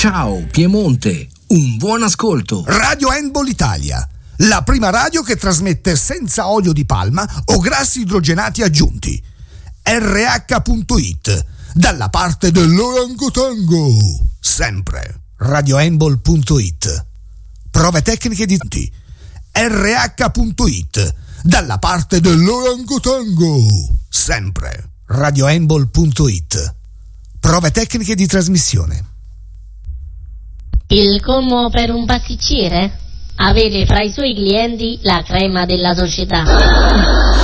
Ciao Piemonte, un buon ascolto. Radio Handball Italia, la prima radio che trasmette senza olio di palma o grassi idrogenati aggiunti. RH.it, dalla parte dell'orangotango, sempre. Radiohandball.it, prove tecniche di RH.it, dalla parte dell'orangotango, sempre. Radiohandball.it, prove tecniche di trasmissione. Il colmo per un pasticcere? Avere fra i suoi clienti la crema della società.